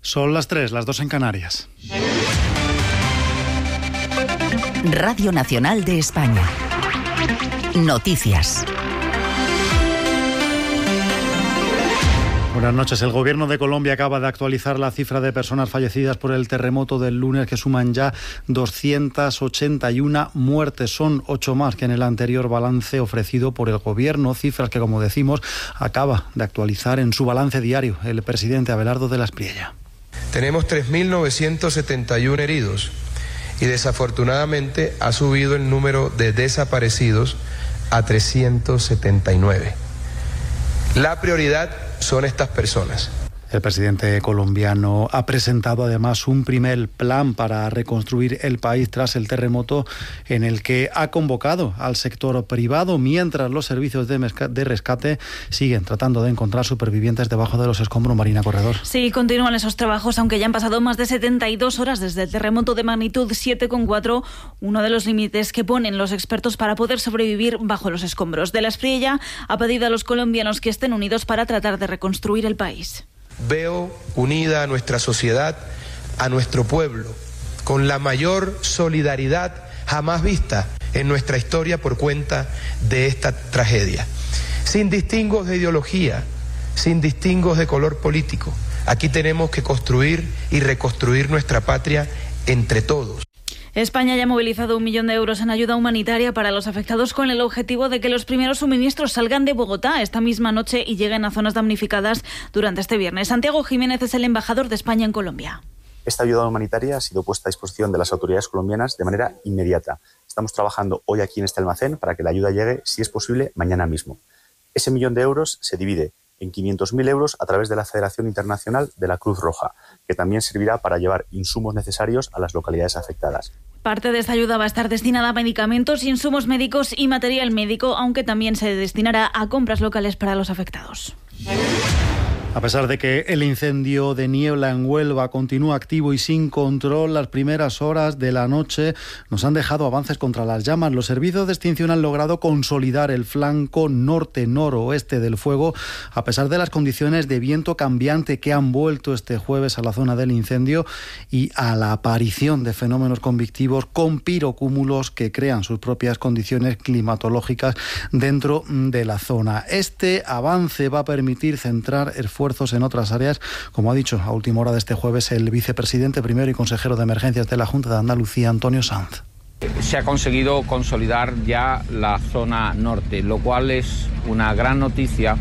Son las 3, las 2 en Canarias. Radio Nacional de España. Noticias. Buenas noches. El Gobierno de Colombia acaba de actualizar la cifra de personas fallecidas por el terremoto del lunes, que suman ya 281 muertes. Son 8 más que en el anterior balance ofrecido por el Gobierno, cifras que, como decimos, acaba de actualizar en su balance diario el presidente Abelardo de la Espriella. Tenemos 3.971 heridos y desafortunadamente ha subido el número de desaparecidos a 379. La prioridad son estas personas. El presidente colombiano ha presentado además un primer plan para reconstruir el país tras el terremoto, en el que ha convocado al sector privado, mientras los servicios de rescate siguen tratando de encontrar supervivientes debajo de los escombros. Marina Corredor. Sí, continúan esos trabajos, aunque ya han pasado más de 72 horas desde el terremoto de magnitud 7,4, uno de los límites que ponen los expertos para poder sobrevivir bajo los escombros. De la Espriella ha pedido a los colombianos que estén unidos para tratar de reconstruir el país. Veo unida a nuestra sociedad, a nuestro pueblo, con la mayor solidaridad jamás vista en nuestra historia por cuenta de esta tragedia. Sin distingos de ideología, sin distingos de color político, aquí tenemos que construir y reconstruir nuestra patria entre todos. España ya ha movilizado 1 millón de euros en ayuda humanitaria para los afectados, con el objetivo de que los primeros suministros salgan de Bogotá esta misma noche y lleguen a zonas damnificadas durante este viernes. Santiago Jiménez es el embajador de España en Colombia. Esta ayuda humanitaria ha sido puesta a disposición de las autoridades colombianas de manera inmediata. Estamos trabajando hoy aquí en este almacén para que la ayuda llegue, si es posible, mañana mismo. Ese 1 millón de euros se divide en 500.000 euros a través de la Federación Internacional de la Cruz Roja, que también servirá para llevar insumos necesarios a las localidades afectadas. Parte de esta ayuda va a estar destinada a medicamentos, insumos médicos y material médico, aunque también se destinará a compras locales para los afectados. A pesar de que el incendio de Niebla en Huelva continúa activo y sin control, las primeras horas de la noche nos han dejado avances contra las llamas. Los servicios de extinción han logrado consolidar el flanco norte-noroeste del fuego, a pesar de las condiciones de viento cambiante que han vuelto este jueves a la zona del incendio y a la aparición de fenómenos convectivos con pirocúmulos que crean sus propias condiciones climatológicas dentro de la zona. Este avance va a permitir centrar esfuerzos en otras áreas, como ha dicho a última hora de este jueves el vicepresidente primero y consejero de Emergencias de la Junta de Andalucía, Antonio Sanz. Se ha conseguido consolidar ya la zona norte, lo cual es una gran noticia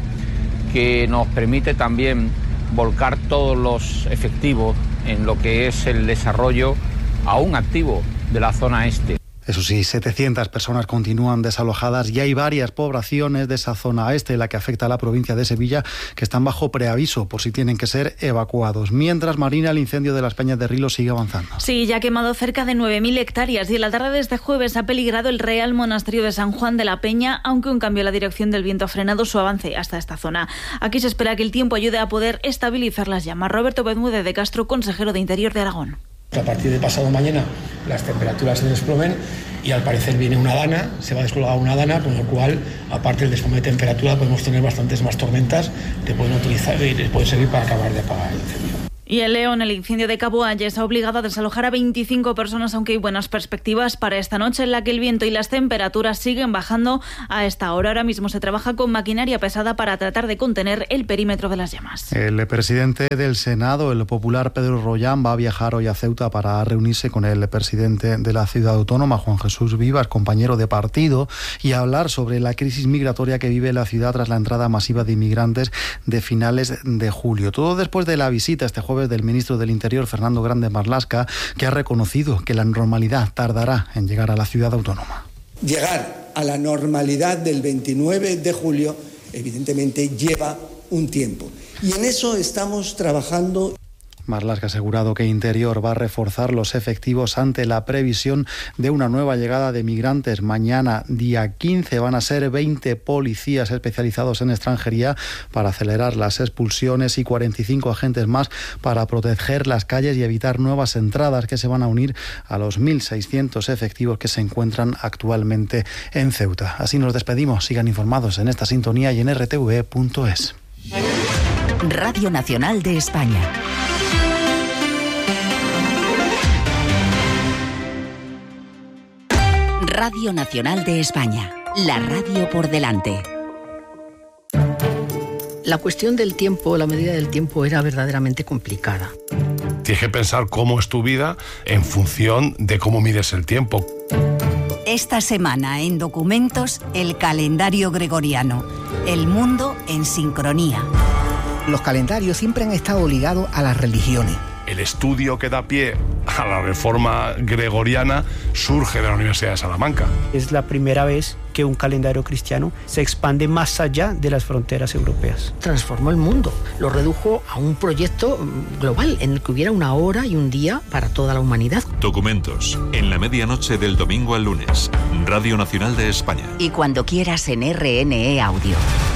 que nos permite también volcar todos los efectivos en lo que es el desarrollo aún activo de la zona este. Eso sí, 700 personas continúan desalojadas y hay varias poblaciones de esa zona este, la que afecta a la provincia de Sevilla, que están bajo preaviso por si tienen que ser evacuados. Mientras, Marina, el incendio de las Peñas de Rilo sigue avanzando. Sí, ya ha quemado cerca de 9.000 hectáreas y en la tarde de este jueves ha peligrado el Real Monasterio de San Juan de la Peña, aunque un cambio en la dirección del viento ha frenado su avance hasta esta zona. Aquí se espera que el tiempo ayude a poder estabilizar las llamas. Roberto Bermúdez de Castro, consejero de Interior de Aragón. A partir de pasado mañana las temperaturas se desplomen y al parecer viene una dana, se va a descolgar una dana, con lo cual, aparte del desplome de temperatura, podemos tener bastantes más tormentas que pueden utilizar y les puede servir para acabar de apagar el incendio. Y en León, el incendio de Cabo Hayes ha obligado a desalojar a 25 personas, aunque hay buenas perspectivas para esta noche, en la que el viento y las temperaturas siguen bajando a esta hora. Ahora mismo se trabaja con maquinaria pesada para tratar de contener el perímetro de las llamas. El presidente del Senado, el popular Pedro Rollán, va a viajar hoy a Ceuta para reunirse con el presidente de la ciudad autónoma, Juan Jesús Vivas, compañero de partido, y a hablar sobre la crisis migratoria que vive la ciudad tras la entrada masiva de inmigrantes de finales de julio. Todo después de la visita este jueves del ministro del Interior, Fernando Grande Marlaska, que ha reconocido que la normalidad tardará en llegar a la ciudad autónoma. Llegar a la normalidad del 29 de julio, evidentemente, lleva un tiempo. Y en eso estamos trabajando. Marlaska ha asegurado que Interior va a reforzar los efectivos ante la previsión de una nueva llegada de migrantes. Mañana, día 15, van a ser 20 policías especializados en extranjería para acelerar las expulsiones y 45 agentes más para proteger las calles y evitar nuevas entradas que se van a unir a los 1.600 efectivos que se encuentran actualmente en Ceuta. Así nos despedimos. Sigan informados en esta sintonía y en rtv.es. Radio Nacional de España. Radio Nacional de España, la radio por delante. La cuestión del tiempo, la medida del tiempo era verdaderamente complicada. Tienes que pensar cómo es tu vida en función de cómo mides el tiempo. Esta semana en Documentos, el calendario gregoriano. El mundo en sincronía. Los calendarios siempre han estado ligados a las religiones. El estudio que da pie a la reforma gregoriana surge de la Universidad de Salamanca. Es la primera vez que un calendario cristiano se expande más allá de las fronteras europeas. Transformó el mundo, lo redujo a un proyecto global en el que hubiera una hora y un día para toda la humanidad. Documentos, en la medianoche del domingo al lunes, Radio Nacional de España. Y cuando quieras en RNE Audio.